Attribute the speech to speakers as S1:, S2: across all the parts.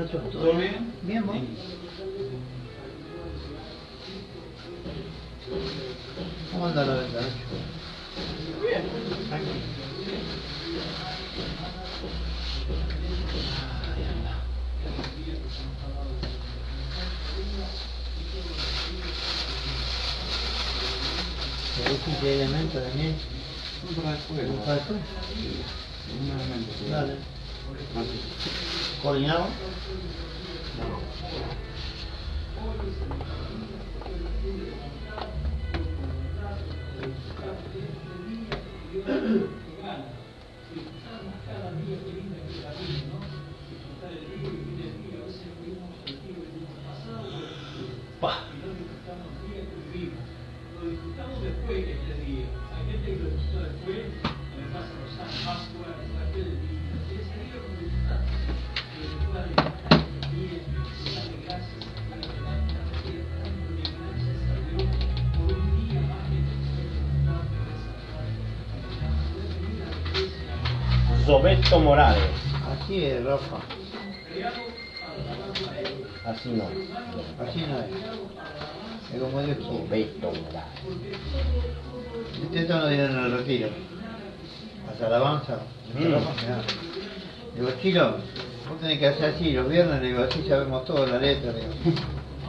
S1: Nacho?
S2: ¿Todo bien?
S1: Bien, ¿vos? ¿Cómo anda la venta, Nacho?
S2: Bien.
S1: Aquí. ¿Querés que elemento también?
S2: Un para después.
S1: ¿Un para después?
S2: Un elemento.
S1: Dale.
S2: Así.
S1: ¿Coordinado? Pa.
S3: Roberto Morales.
S1: Así es, Rafa.
S3: Así no.
S1: Así no es. Es como Dios quiere.
S3: Roberto Morales.
S1: Esto no viene en el retiro. Hasta alabanza. Mirá. Digo, Chilo, vos tenés que hacer así los viernes, le digo, así sabemos todo la letra, le digo.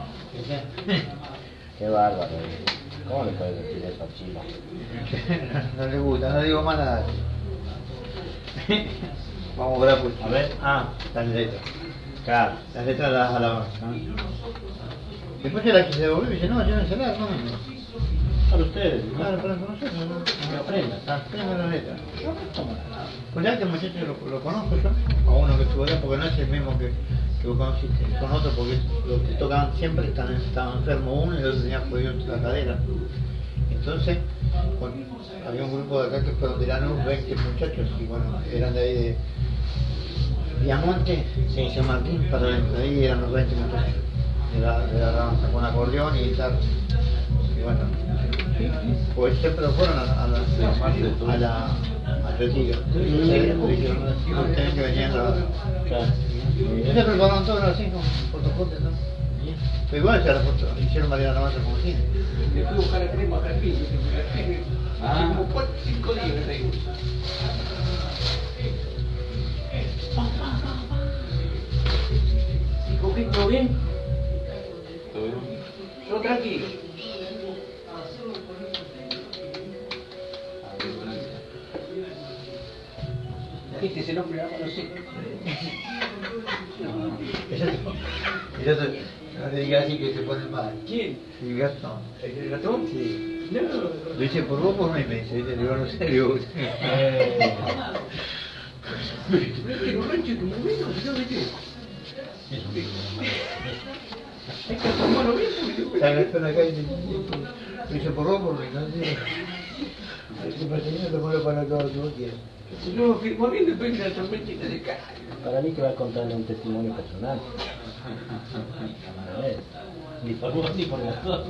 S3: Qué bárbaro. ¿Cómo le puedes decir eso a Chilo?
S1: No le gusta, no digo más nada. Vamos a ver pues.
S3: A ver,
S1: Las letras.
S3: claro.
S1: Las letras las alabanzas. ¿No? Después se la quise devolver y dice, no, yo no sé nada, no.
S3: Para ustedes, ¿no?
S1: Claro, para nosotros no.
S3: Que aprendan.
S1: Aprendan las letras. Pues ya este muchacho lo conozco yo, a uno que estuvo allá, porque no es el mismo que vos conociste, con otro, porque los que tocaban siempre estaban enfermos uno y el otro tenía jodido la cadera. Entonces, había un grupo de acá que fueron de Lanús, 20 muchachos, y bueno, eran de ahí de Viamonte,
S3: Sí.
S1: San Martín, para ahí eran los 20 muchachos, de la danza, con acordeón y guitarra. Y bueno, pues siempre fueron al retiro. Ustedes que venían a grabar.
S3: Claro.
S1: Y se prepararon todos así, con fotocopias, ¿no? Pero igual se la foto, hicieron variar la masa como siempre.
S2: Le fui a buscar el crema a Carpín. Hace como 5 días que traigo. ¿Y con qué todo bien? Todo bien. Yo tranquilo. Este es el hombre, no sé.
S1: Y otro, no le digas así que se pone mal.
S2: ¿Quién?
S1: El gato.
S2: ¿El ratón?
S1: Sí.
S2: No.
S1: Lo hice por vos, por mí, me dice. Le digo, no sé, le digo.
S2: Pero que los ranchos como menos, ¿no viste? Hay que tomarlo bien porque
S1: Está en la zona acá y dice, lo hice por vos, por mí, no sé. Si pertenece, te muero para todo lo que vos quieras.
S2: si no, que más bien depende de la tormentita de cara.
S3: Para mí que va a contarle un testimonio personal. A ver. Ni por vos ni por las dos.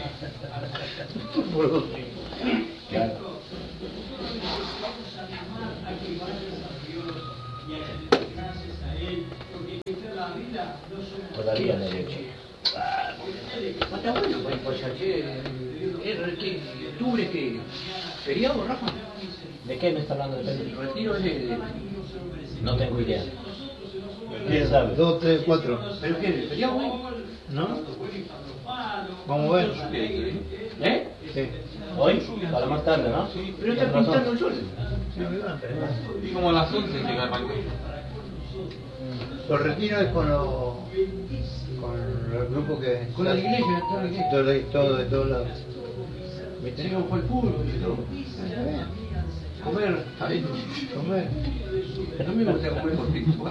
S1: Por vos.
S3: Claro. Todavía no he hecho.
S2: Está bueno, pues ayer, ¿qué? ¿Octubre qué? ¿Feriado, Rafa?
S3: ¿De qué me está hablando de
S2: El
S3: Pedro?
S2: retiro es de...
S3: No tengo idea. ¿Quién sabe?
S1: 2, 3, 4.
S2: ¿Pero qué? ¿El feriado hoy?
S1: ¿No? Vamos a ver.
S2: ¿Eh?
S1: Sí.
S3: ¿Hoy? Para más tarde, ¿no?
S2: Pero está pintando el sol.
S4: Y como a las 11 llega el banco.
S1: Los retiros es con el grupo que...
S2: Con la iglesia, toda la iglesia.
S1: Todo de todos lados.
S2: Se iban por el fútbol y todo.
S1: Está bien.
S2: Comer, ahí.
S1: Comer.
S2: A mí me gusta comer por principal.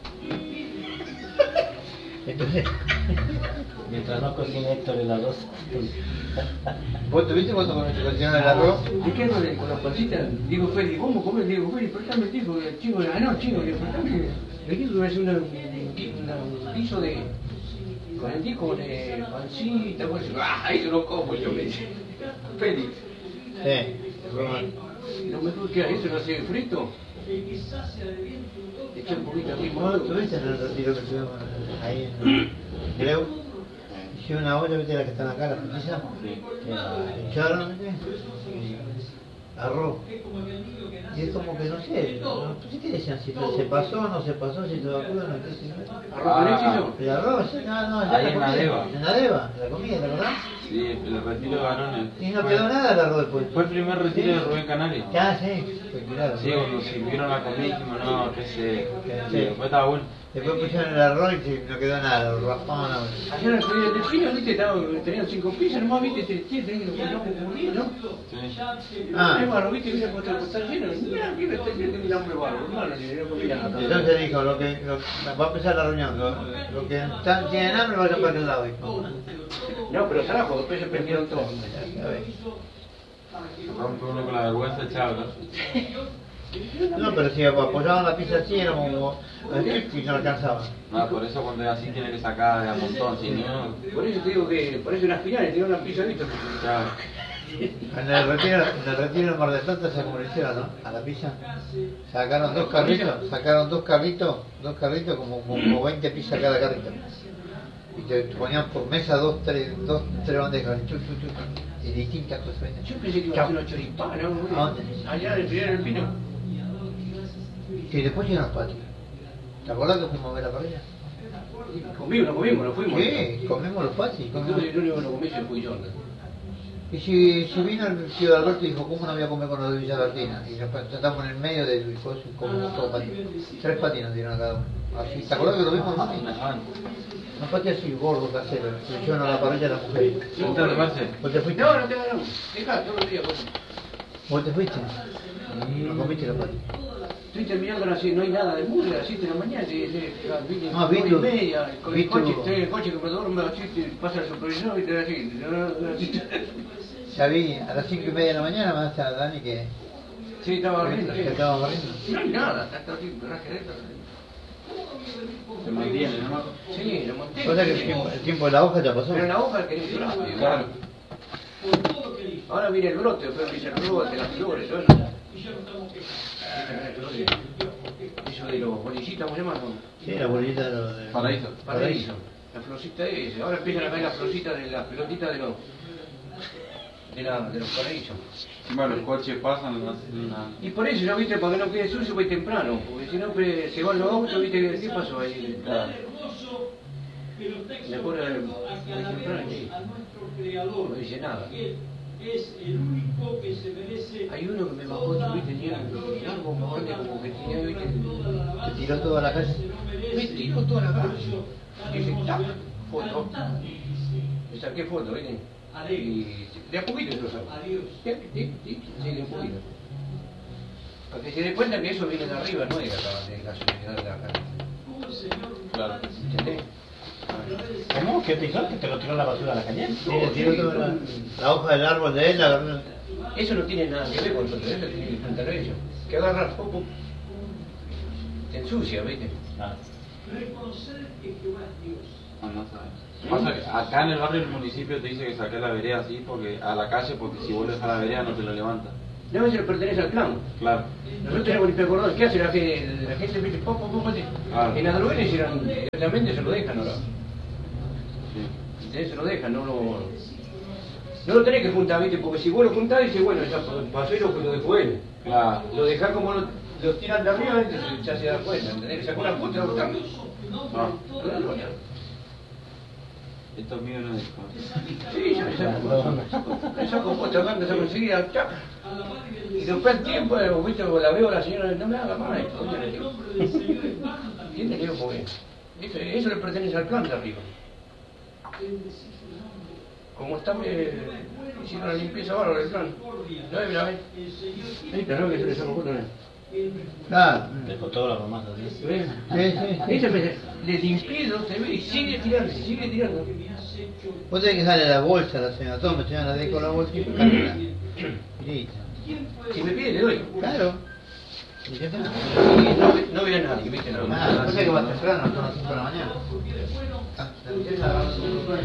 S1: Entonces,
S3: Mientras no cocine Héctor el arroz.
S1: ¿vos tuviste cuando cocinaron el arroz?
S2: ¿De qué no con las pasitas? Digo, Feli, ¿cómo comer? Digo, Feli, préstame el chico, el chico, no, chico, digo, préstame. Le quiero hacer un guiso de, con el chico, con pancita, pues, ahí se lo como yo, me dice. Feli,
S1: Sí.
S2: no me creo que eso no hace frito. Eché un poquito aquí.
S1: ¿Vos tuviste en el retiro que tuvimos ahí en Greu? Hicieron una olla, viste la que están acá, la frutilla. Echaron, viste, y arroz. Y es como que no sé, no sé qué decían, si se pasó o no se pasó, si te vacunan o qué sé yo.
S2: ¿Arroz con leche hizo?
S1: El arroz, sí, no, ya
S4: Ahí
S1: la
S4: en la
S1: comida.
S4: Deva.
S1: En la Deva, la comida, ¿te acordás?
S4: Sí, el retiro de varones.
S1: Y no quedó nada el arroz después.
S4: Fue el primer retiro de Rubén Canales.
S1: Ya, sí, fue claro.
S4: Sí, cuando sirvieron la comida dijimos, no, que se...
S1: Sí.
S4: Después estaba bueno.
S1: Después pusieron el arroz y no quedó nada, lo raspaban a...
S2: Ayer en el Felipe del Fino, viste, tenían 5 pisos, nomás, viste, tenían que comprar como 10, ¿no?
S4: Sí.
S1: Ah.
S2: Es bárbaro, viste, viste, cuando está lleno, mira, aquí está lleno, tiene hambre bárbaro, hermano, si no comía nada.
S1: Entonces dijo, va a empezar la reunión, lo que tienen hambre vayan para aquel lado, dijo.
S2: No, pero carajo, después se prendieron todos.
S1: Ya ves.
S4: Rompe uno con la vergüenza echado, ¿no?
S1: No, pero si apoyaban la pizza así, era como... y no alcanzaba.
S4: No, por eso cuando es así tiene que sacar de a montón, si no...
S2: Por eso te digo que, por eso unas finales, tiene una pizza, viste.
S4: Claro.
S1: En el retiro de Mar del Plata se como lo hicieron, ¿no? A la pizza. Sacaron dos carritos como 20 pizzas cada carrito. Y te ponían por mesa dos, tres bandejas, y distintas cosas.
S2: Yo pensé que iba a hacer unos choripanes, ¿no?
S1: ¿A dónde?
S2: Allá en el Felipe del Pino.
S1: Y después llegan los patios. ¿Te acordás que fuimos a ver la parrilla?
S2: Comimos, nos fuimos.
S1: Sí, comimos los patios.
S2: Entonces el único que no comí se fui yo, ¿no?
S1: Y si vino el tío de Alberto y dijo, ¿cómo no voy a comer con los de Villa Bertina? Y nos sentamos en el medio del coso y comimos todo patio. 3 patios nos dieron a cada uno. Así, ¿te acordás que lo vimos, mami? Unos patios así, gordos, caseros. Se llevaron a la parrilla a la mujer.
S4: ¿No te repase?
S1: ¿Vos te fuiste?
S2: No, no te ganamos. Dejá, todos los días, vos.
S1: ¿Vos te fuiste? ¿No comiste los patios?
S2: Estoy terminando a las 7, no hay nada de música, a las 7 de la mañana, vine
S1: Ah,
S2: 9 y
S1: Vito.
S2: media, con el
S1: Vito.
S2: coche, estoy en el coche que me duermo a las 7, pasa el supervisor y te da así.
S1: Ya vi, a las 5:30 de la mañana me vas a Dani que
S2: Sí, estaba barriendo.
S1: que estaba barriendo.
S2: No hay nada, está así, raje de esto.
S4: Se mantiene, ¿no?
S2: Sí, lo monté.
S1: O sea que el tiempo de la hoja ya pasó.
S2: Pero en la hoja querés ir rápido.
S4: Claro.
S2: Ahora viene el brote, después viene el brote, las flores, todo eso. Eso de los bolillitas, ¿cómo se llama?
S1: Sí, la bolita de los...
S4: Paraíso.
S2: Paraíso. La florcita es. Ahora empiezan a caer las florcitas de las pelotitas de los paraísos.
S4: Encima los coches pasan, no hacen nada.
S2: Y por eso, ¿no viste? Para que no quede sucio, voy temprano. Porque si no, se van los autos, ¿viste? ¿Qué pasó ahí?
S4: Claro.
S2: Mejor voy temprano y no dice nada. Hay uno que me bajó, ¿viste? Tenía algo más grande como que tenía, ¿viste?
S1: Se tiró todo a la calle.
S2: Me tiró toda la cara. Dice, tac, foto. Le saqué foto, ¿viste? Y de a poquito se lo saco. Sí, de a poquito. Para que se dé cuenta que eso viene de arriba, no de la sociedad de la casa.
S4: Claro.
S2: ¿Entendés?
S3: ¿Cómo? ¿Qué te hizo? ¿Que te lo tiró a la basura a la calle?
S1: Sí, le tiró toda la hoja del árbol de él, la agarró.
S2: Eso no tiene nada que ver con nosotros, eso tiene que enfrentar ellos. Que agarras poco, te ensucia, ¿viste?
S3: Ah.
S4: No, no sabes. Pasa que acá en el barrio del municipio te dice que saques la vereda así porque a la calle, porque si vuelves a la vereda no te lo levanta.
S2: No, eso le pertenece al clan.
S4: Claro.
S2: Nosotros tenemos que acordar, ¿qué hace la gente? ¿Viste?
S4: Claro.
S2: En Adrogueles directamente se lo dejan ahora.
S4: Sí.
S2: ¿Entendés? Se lo dejan, no lo tenés que juntar, ¿viste? Porque si vos lo juntás, dice, bueno, ya pasó y lo dejó él.
S4: Claro.
S2: Lo dejás como lo tiran de arriba, entonces ya se da cuenta, ¿entendés? Le sacó una foto y lo botan.
S4: No. Esto es mío no es.
S2: Sí, yo le saco foto, acá le saco enseguida, ¡chac! Y después al tiempo, ¿viste? La veo a la señora, no me haga más esto, ¿viste? Le digo. ¿Entiendes? Le digo, porque eso le pertenece al clan de arriba. Como está, hicieron la limpieza ahora del clan. ¿No ves? ¿Ves? ¿Viste? ¿No? Que yo le saco foto, ¿no?
S1: Claro.
S3: De fotógrafo más así.
S2: ¿Ves?
S1: Sí.
S2: Ese le limpié, no se ve y sigue tirando.
S1: Vos tenés que darle la bolsa a la señora, toma, señora, la dejo la bolsa y carga. Y listo.
S2: Si me pide, le doy.
S1: Claro. Y ya está.
S2: Y no veo a nadie, ¿viste?
S1: Nada, no sé que va temprano, son las 5 de la mañana. Ah,